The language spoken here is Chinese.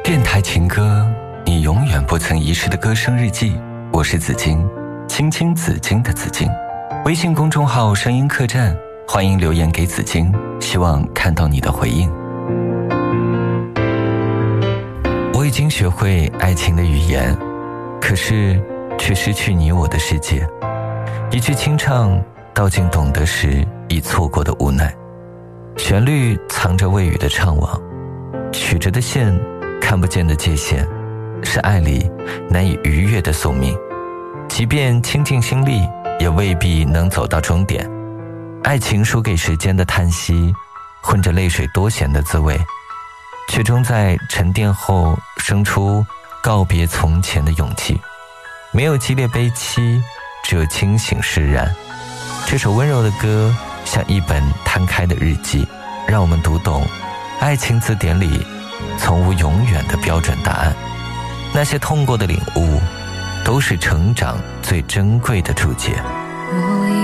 电台情歌，你永远不曾遗失的歌声日记。我是紫金，青青紫金的紫金。微信公众号声音客栈，欢迎留言给紫金，希望看到你的回应。我已经学会爱情的语言，可是却失去你我的世界。一句清唱道尽懂得时已错过的无奈，旋律藏着未语的怅惘，曲折的线，看不见的界限，是爱里难以逾越的宿命。即便倾尽心力，也未必能走到终点。爱情输给时间的叹息，混着泪水多咸的滋味，却终在沉淀后生出告别从前的勇气。没有激烈悲戚，只有清醒释然。这首温柔的歌像一本摊开的日记，让我们读懂爱情字典里从无永远的标准答案。那些痛过的领悟，都是成长最珍贵的注解。